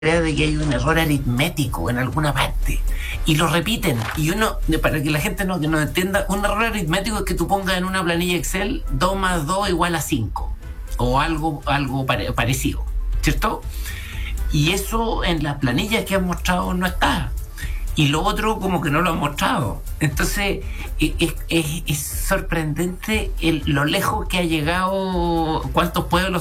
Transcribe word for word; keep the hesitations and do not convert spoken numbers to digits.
idea de que hay un error aritmético en alguna parte y lo repiten, y uno, para que la gente no, que no entienda, un error aritmético es que tú pongas en una planilla Excel dos más dos igual a cinco o algo, algo pare, parecido, ¿cierto? Y eso en las planillas que han mostrado no está, y lo otro como que no lo han mostrado. Entonces es, es, es sorprendente el, lo lejos que ha llegado, cuántos pueblos